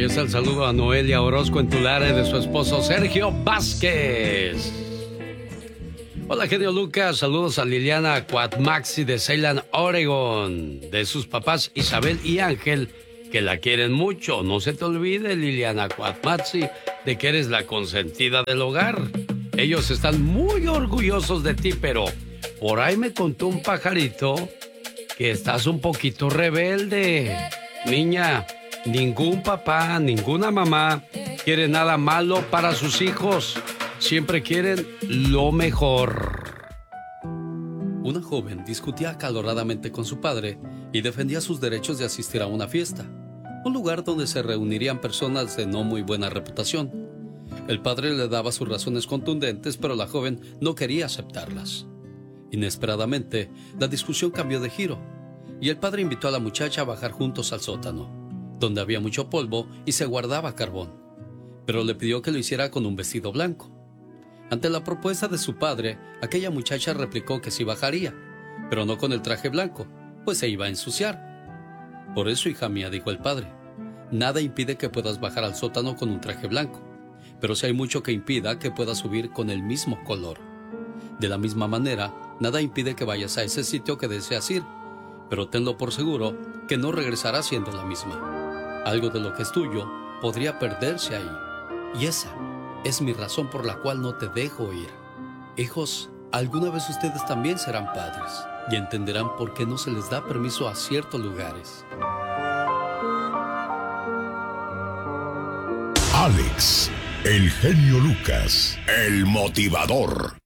Ahí está el saludo a Noelia Orozco en Tulare de su esposo Sergio Vázquez. Hola, genio Lucas. Saludos a Liliana Cuatmaxi de Ceylan, Oregon. De sus papás Isabel y Ángel, que la quieren mucho. No se te olvide, Liliana Cuatmaxi, de que eres la consentida del hogar. Ellos están muy orgullosos de ti, pero por ahí me contó un pajarito que estás un poquito rebelde. Niña, ningún papá, ninguna mamá quiere nada malo para sus hijos. Siempre quieren lo mejor. Una joven discutía acaloradamente con su padre y defendía sus derechos de asistir a una fiesta, un lugar donde se reunirían personas de no muy buena reputación. El padre le daba sus razones contundentes, pero la joven no quería aceptarlas. Inesperadamente, la discusión cambió de giro, y el padre invitó a la muchacha a bajar juntos al sótano, donde había mucho polvo y se guardaba carbón, pero le pidió que lo hiciera con un vestido blanco. Ante la propuesta de su padre, aquella muchacha replicó que sí bajaría, pero no con el traje blanco, pues se iba a ensuciar. Por eso, hija mía, dijo el padre, nada impide que puedas bajar al sótano con un traje blanco, pero sí hay mucho que impida que puedas subir con el mismo color. De la misma manera, nada impide que vayas a ese sitio que deseas ir, pero tenlo por seguro que no regresarás siendo la misma. Algo de lo que es tuyo podría perderse ahí, y esa es mi razón por la cual no te dejo ir. Hijos, alguna vez ustedes también serán padres y entenderán por qué no se les da permiso a ciertos lugares. Alex, el genio Lucas, el motivador.